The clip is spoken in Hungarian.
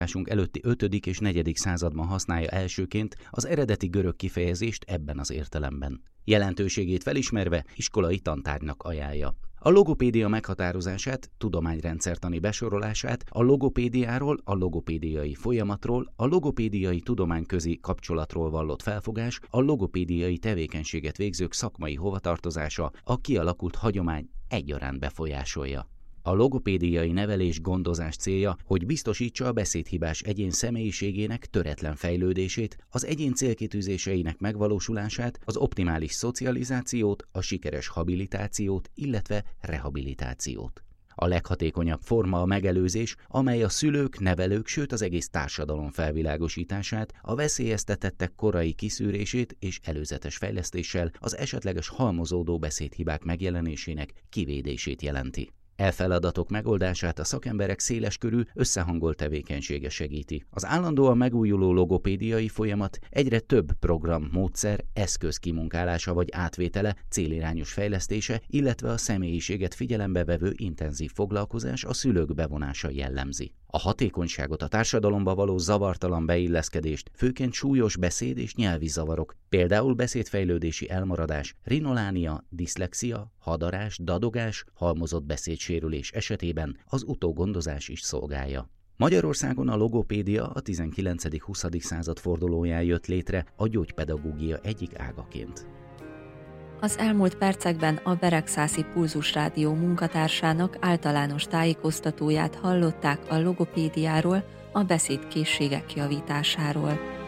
előtti 5. és 4. században használja elsőként az eredeti görög kifejezést ebben az értelemben. Jelentőségét felismerve iskolai tantárgynak ajánlja. A logopédia meghatározását, tudományrendszertani besorolását, a logopédiáról, a logopédiai folyamatról, a logopédiai tudományközi kapcsolatról vallott felfogás, a logopédiai tevékenységet végzők szakmai hovatartozása, a kialakult hagyomány egyaránt befolyásolja. A logopédiai nevelés-gondozás célja, hogy biztosítsa a beszédhibás egyén személyiségének töretlen fejlődését, az egyén célkitűzéseinek megvalósulását, az optimális szocializációt, a sikeres habilitációt, illetve rehabilitációt. A leghatékonyabb forma a megelőzés, amely a szülők, nevelők, sőt az egész társadalom felvilágosítását, a veszélyeztetettek korai kiszűrését és előzetes fejlesztéssel az esetleges halmozódó beszédhibák megjelenésének kivédését jelenti. E feladatok megoldását a szakemberek széleskörű, összehangolt tevékenysége segíti. Az állandóan megújuló logopédiai folyamat egyre több program, módszer, eszköz kimunkálása vagy átvétele, célirányos fejlesztése, illetve a személyiséget figyelembe vevő intenzív foglalkozás a szülők bevonása jellemzi. A hatékonyságot, a társadalomba való zavartalan beilleszkedést főként súlyos beszéd- és nyelvi zavarok, például beszédfejlődési elmaradás, rinolánia, diszlexia, hadarás, dadogás, halmozott beszédsérülés esetében az utógondozás is szolgálja. Magyarországon a logopédia a 19.-20. század fordulóján jött létre a gyógypedagógia egyik ágaként. Az elmúlt percekben a Beregszászi Pulzus Rádió munkatársának általános tájékoztatóját hallották a logopédiáról, a beszédkészségek javításáról.